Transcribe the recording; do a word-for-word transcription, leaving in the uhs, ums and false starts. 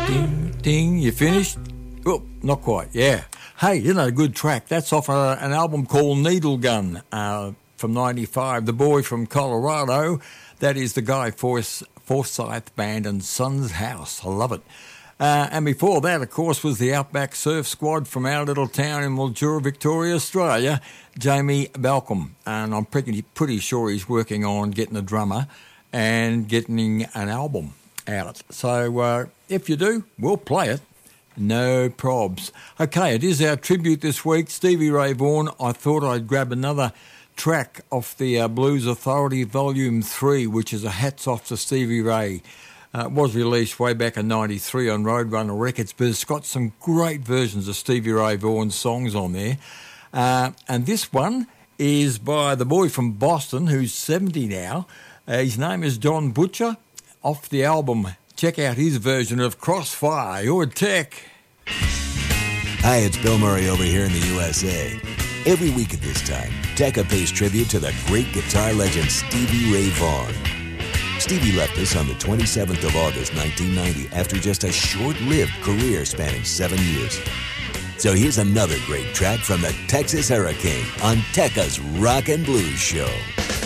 Ding, ding, you finished? Oh, not quite, yeah. Hey, isn't that a good track? That's off a, an album called Needle Gun uh, from ninety-five. The boy from Colorado, that is the Guy Force, Forsyth Band and Sons House. I love it. Uh, and before that, of course, was the Outback Surf Squad from our little town in Mildura, Victoria, Australia, Jamie Balcom. And I'm pretty, pretty sure he's working on getting a drummer and getting an album out. So uh, if you do, we'll play it. No probs. Okay, it is our tribute this week. Stevie Ray Vaughan. I thought I'd grab another track off the uh, Blues Authority Volume three, which is a hats off to Stevie Ray. Uh, it was released way back in ninety-three on Roadrunner Records, but it's got some great versions of Stevie Ray Vaughan's songs on there. Uh, and this one is by the boy from Boston, who's seventy now. Uh, his name is John Butcher. Off the album, check out his version of Crossfire, Your Tech. Hi, it's Bill Murray over here in the U S A. Every week at this time, Tekka pays tribute to the great guitar legend Stevie Ray Vaughan. Stevie left us on the twenty-seventh of August, nineteen ninety, after just a short-lived career spanning seven years. So here's another great track from the Texas Hurricane on Tekka's Rock and Blues Show.